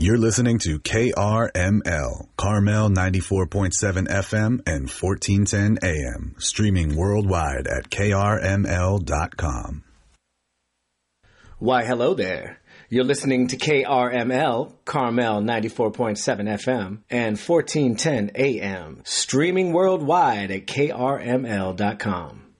You're listening to KRML, Carmel 94.7 FM and 1410 AM, streaming worldwide at krml.com. Why, hello there. You're listening to KRML, Carmel 94.7 FM and 1410 AM, streaming worldwide at krml.com.